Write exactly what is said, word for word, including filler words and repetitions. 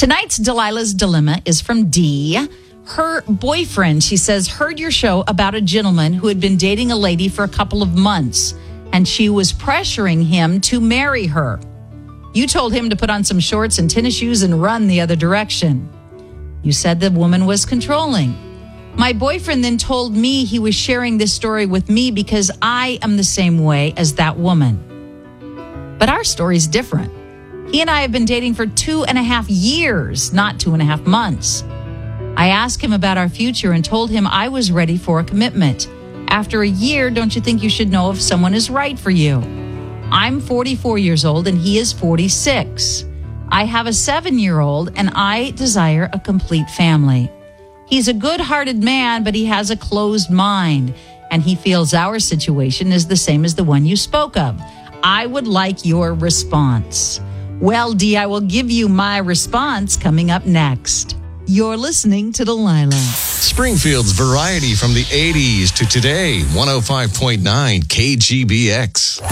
Tonight's Delilah's Dilemma is from Dee. Her boyfriend, she says, heard your show about a gentleman who had been dating a lady for a couple of months, and she was pressuring him to marry her. You told him to put on some shorts and tennis shoes and run the other direction. You said the woman was controlling. My boyfriend then told me he was sharing this story with me because I am the same way as that woman. But our story's different. He and I have been dating for two and a half years, not two and a half months. I asked him about our future and told him I was ready for a commitment. After a year, don't you think you should know if someone is right for you? I'm forty-four years old and he is forty-six. I have a seven-year-old and I desire a complete family. He's a good-hearted man, but he has a closed mind, and he feels our situation is the same as the one you spoke of. I would like your response. Well, Dee, I will give you my response coming up next. You're listening to Delilah. Springfield's variety from the eighties to today, one oh five point nine K G B X.